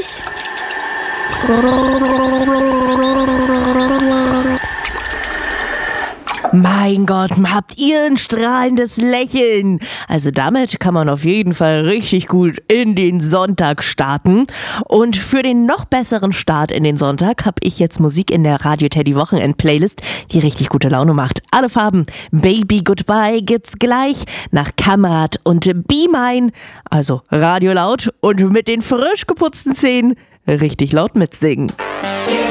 nicht? Mein Gott, habt ihr ein strahlendes Lächeln. Also damit kann man auf jeden Fall richtig gut in den Sonntag starten. Und für den noch besseren Start in den Sonntag habe ich jetzt Musik in der Radio Teddy Wochenend-Playlist, die richtig gute Laune macht. Alle Farben Baby Goodbye gibt's gleich nach Kamerad und Be Mine. Also Radio laut und mit den frisch geputzten Zähnen richtig laut mitsingen.